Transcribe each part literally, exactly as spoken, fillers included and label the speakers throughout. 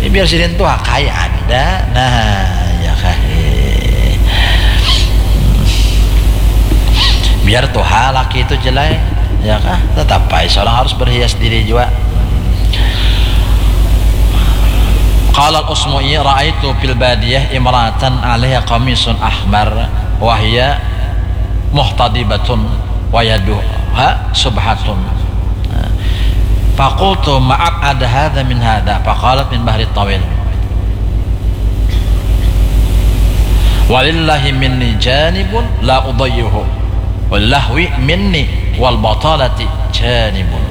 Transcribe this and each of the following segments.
Speaker 1: biar sidin tuh kayak ada. Nah ya kah, biar tuh laki itu jelek ya kah, tetap baik seorang harus berhias diri juga. Qala al-Usmu'i ra'aitu fil badiyah imra'atan 'alaiha qamisun ahmar wa hiya muhtadibatun wa yaduha subhatun. Faqultu ma'ab ada hadha min hadha, faqalat min bahri tawil. Walillahi minni janibun la udayyuhu wallahwi minni wal batalati janibun.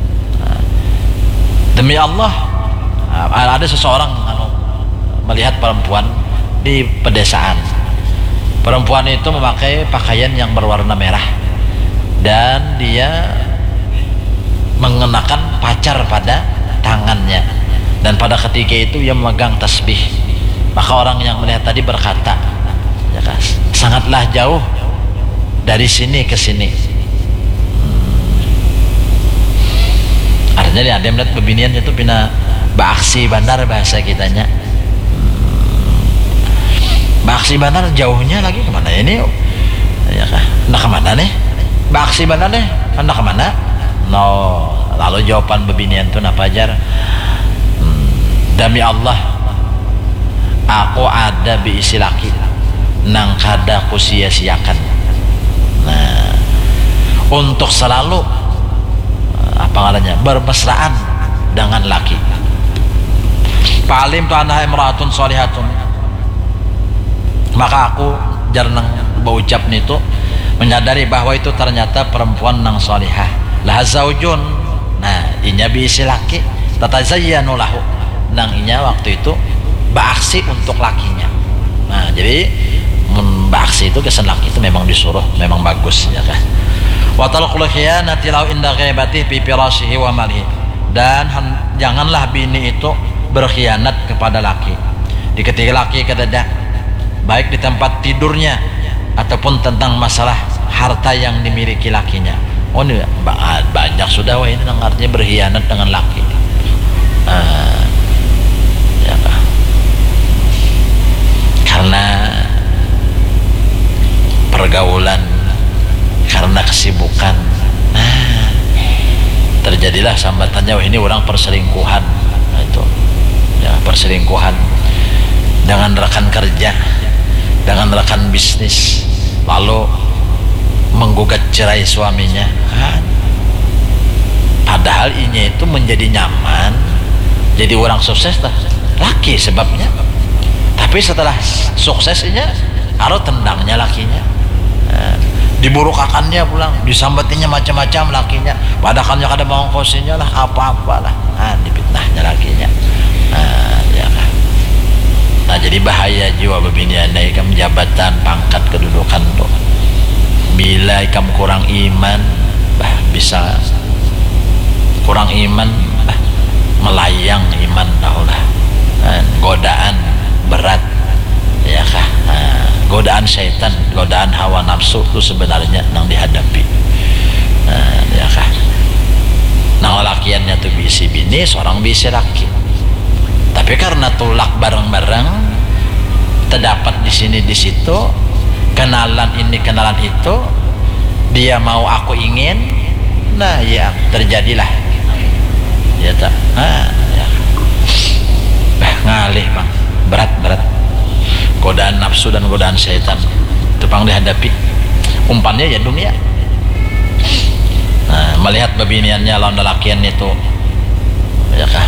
Speaker 1: Demi Allah, ada seseorang melihat perempuan di pedesaan. Perempuan itu memakai pakaian yang berwarna merah dan dia mengenakan pacar pada tangannya, dan pada ketika itu ia memegang tasbih. Maka orang yang melihat tadi berkata, ya kan, sangatlah jauh dari sini ke sini. hmm. Artinya dia ada yang melihat bebinian itu pina baaksi bandar bahasa kitanya. hmm. Baaksi bandar jauhnya lagi kemana ini? Ya kan, hendak kemana nih? Baaksi bandar nih, hendak kemana? No, lalu jawaban bebinian itu apa ajar? Hmm, demi Allah, aku ada biisi laki nang kada ku sia-siakan. Nah, untuk selalu apa namanya bermesraan dengan laki. Palim tu anha imraatun sholihatun. Maka aku jarang berucap itu menyadari bahwa itu ternyata perempuan nang solihah. Laha zaujun, nah inya biisi laki tatazayyanu lahu, nang inya waktu itu baaksi untuk lakinya. Nah jadi baaksi itu kesan laki itu memang disuruh, memang bagus ya kan. Wa talqul khiyanati law inda ghaibati fi firashihi wa malihi, dan janganlah bini itu berkhianat kepada laki di ketika laki kedada, baik di tempat tidurnya ataupun tentang masalah harta yang dimiliki lakinya. Oh ini banyak sudah, wah ini artinya berkhianat dengan laki. Uh, ya kah? Karena pergaulan, karena kesibukan, nah terjadilah sambatannya, wah ini orang perselingkuhan. Nah, itu ya perselingkuhan dengan rekan kerja, dengan rekan bisnis, lalu menggugat cerai suaminya kan? Padahal ini itu menjadi nyaman, jadi orang sukses lah laki sebabnya, tapi setelah suksesnya harus tendangnya lakinya, nah, diburukakannya pulang, disambatinya macam-macam lakinya, padahalnya kada mau kosinya lah apa-apalah, nah, dipitnahnya lakinya. Nah, ya kan? Nah jadi bahaya jiwa bebinian ikam jabatan, pangkat, kedudukan tuh. Bila ikam kurang iman, bah bisa kurang iman, bah melayang iman daulah. Nah, godaan berat, ya kah? Nah, godaan syaitan, godaan hawa nafsu itu sebenarnya yang dihadapi. Nah, ya kah? Nah lakiannya tuh bisi bini, seorang bisi laki. Tapi karena tulak bareng-bareng, terdapat di sini di situ, kenalan ini kenalan itu, dia mau aku ingin, nah ya terjadilah ya tak, nah, ya. Bah, ngalih bang, berat berat, godaan nafsu dan godaan setan itu pang dihadapi. Umpannya ya dunia. Nah, melihat bebiniannya lawan lelakian itu, ya kah,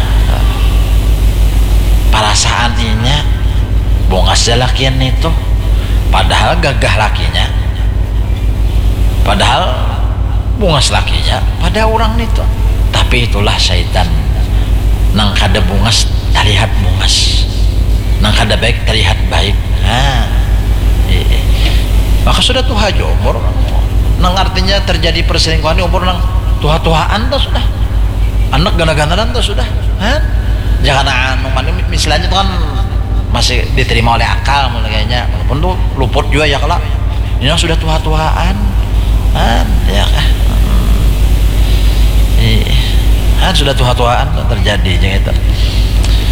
Speaker 1: perasaan inya bongas lelakian itu, padahal gagah lakinya, padahal bungas lakinya pada orang itu, tapi itulah syaitan nang kada bungas terlihat bungas, nang kada baik terlihat baik. Nah, iya. Maka sudah tuha jo umur nang artinya terjadi perselingkuhan di umur nang tuha-tuhaan tuh sudah, anak gana-ganaran tuh sudah, kan? Jangan anu misalnya itu kan masih diterima oleh akal mulainya, walaupun tuh luput juga ya kalau ini sudah tua-tuaan, kan ya kan, hmm. kan sudah tua-tuaan terjadi gitu.